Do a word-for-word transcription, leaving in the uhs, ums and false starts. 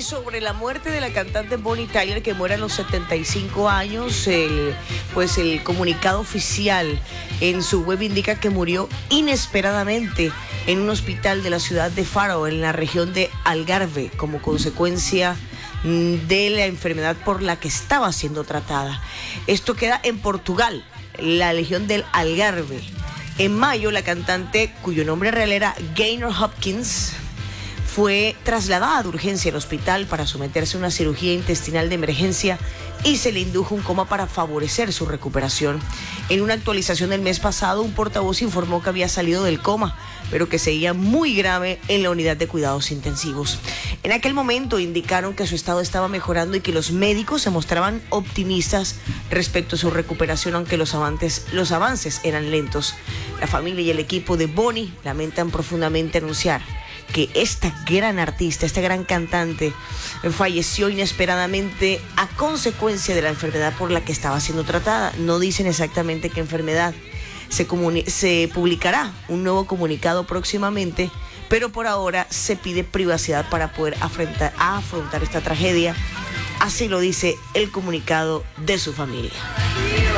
sobre la muerte de la cantante Bonnie Tyler, que muere a los setenta y cinco años, el, pues el comunicado oficial en su web indica que murió inesperadamente en un hospital de la ciudad de Faro, en la región de Algarve, como consecuencia de la enfermedad por la que estaba siendo tratada. Esto queda en Portugal, la región del Algarve. En mayo, la cantante, cuyo nombre real era Gaynor Hopkins, fue trasladada de urgencia al hospital para someterse a una cirugía intestinal de emergencia y se le indujo un coma para favorecer su recuperación. En una actualización del mes pasado, un portavoz informó que había salido del coma, pero que seguía muy grave en la unidad de cuidados intensivos. En aquel momento indicaron que su estado estaba mejorando y que los médicos se mostraban optimistas respecto a su recuperación, aunque los avances, los avances eran lentos. La familia y el equipo de Bonnie lamentan profundamente anunciar que esta gran artista, esta gran cantante, falleció inesperadamente a consecuencia de la enfermedad por la que estaba siendo tratada. No dicen exactamente qué enfermedad. Se, comuni- se publicará un nuevo comunicado próximamente, pero por ahora se pide privacidad para poder afrontar, afrontar esta tragedia. Así lo dice el comunicado de su familia.